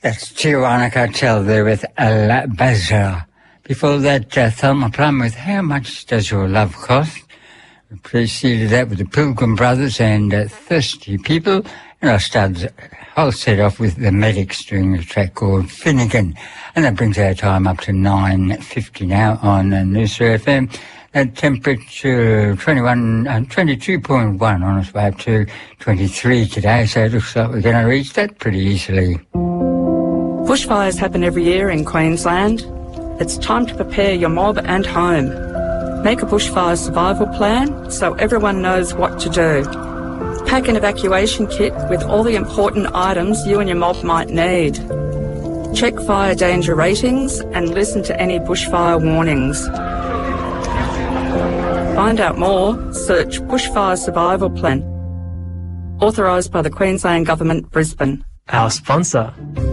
That's Tijuana Cartel there with La Bazar. Before that, Thelma Plum with How Much Does Your Love Cost? We preceded that with the Pilgrim Brothers and Thirsty People. And I started I'll set off with the Medics doing a track called Finnegan. And that brings our time up to 9:50 now on Noosa FM. At temperature 22.1 on its way up to 23 today. So it looks like we're going to reach that pretty easily. Bushfires happen every year in Queensland. It's time to prepare your mob and home. Make a bushfire survival plan so everyone knows what to do. Pack an evacuation kit with all the important items you and your mob might need. Check fire danger ratings and listen to any bushfire warnings. Find out more, search Bushfire Survival Plan. Authorised by the Queensland Government, Brisbane. Our sponsor.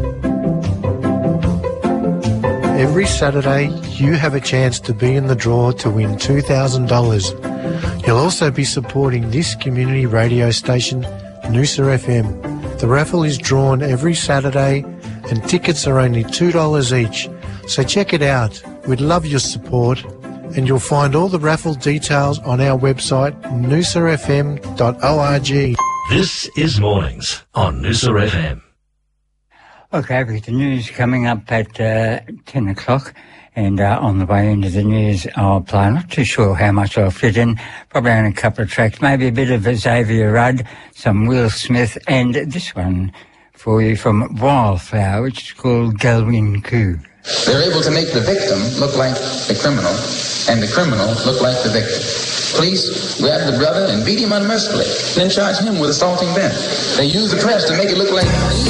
Every Saturday, you have a chance to be in the draw to win $2,000. You'll also be supporting this community radio station, Noosa FM. The raffle is drawn every Saturday and tickets are only $2 each. So check it out. We'd love your support. And you'll find all the raffle details on our website, noosafm.org. This is Mornings on Noosa FM. Okay, with the news coming up at 10 o'clock, and on the way into the news I'll play. I'm not too sure how much I'll fit in, probably on a couple of tracks, maybe a bit of Xavier Rudd, some Will Smith, and this one for you from Wildflower, which is called Galwin Coo. They're able to make the victim look like the criminal, and the criminal look like the victim. Police grab the brother and beat him unmercifully, then charge him with assaulting them. They use the press to make it look like